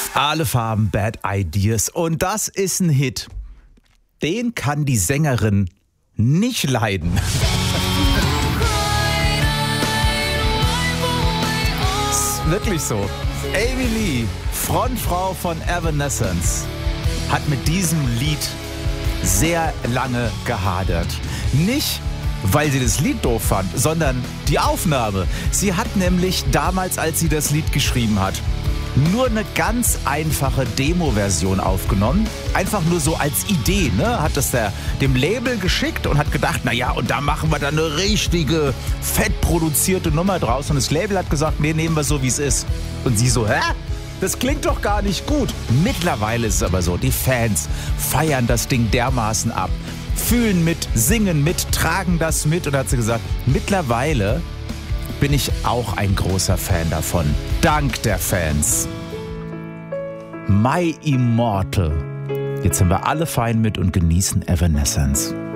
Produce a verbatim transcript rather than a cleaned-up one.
Alle Farben, Bad Ideas. Und das ist ein Hit. Den kann die Sängerin nicht leiden. Ist wirklich so. Amy Lee, Frontfrau von Evanescence, hat mit diesem Lied sehr lange gehadert. Nicht, weil sie das Lied doof fand, sondern die Aufnahme. Sie hat nämlich damals, als sie das Lied geschrieben hat, nur eine ganz einfache Demo-Version aufgenommen. Einfach nur so als Idee, ne? Hat das der, dem Label geschickt und hat gedacht, naja, und da machen wir dann eine richtige, fett produzierte Nummer draus. Und das Label hat gesagt, nee, nehmen wir so, wie es ist. Und sie so, hä? Das klingt doch gar nicht gut. Mittlerweile ist es aber so, die Fans feiern das Ding dermaßen ab, fühlen mit, singen mit, tragen das mit. Und hat sie gesagt, mittlerweile bin ich auch ein großer Fan davon. Dank der Fans. My Immortal. Jetzt sind wir alle fein mit und genießen Evanescence.